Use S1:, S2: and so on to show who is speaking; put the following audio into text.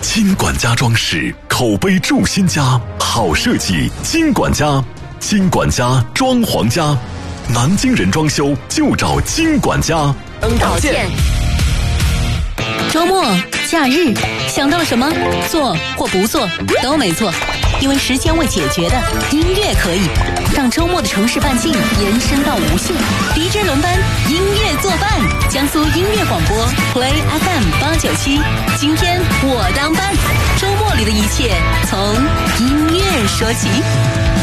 S1: 金管家装饰，口碑筑新家，好设计金管家，金管家装潢家，南京人装修就找金管家。
S2: 导见。周末、假日，想到了什么？做或不做都没错，因为时间未解决的音乐可以让周末的城市半径延伸到无限。DJ 轮班，音乐作伴，江苏音乐广播 Play FM 897。今天我当班，周末里的一切从音乐说起。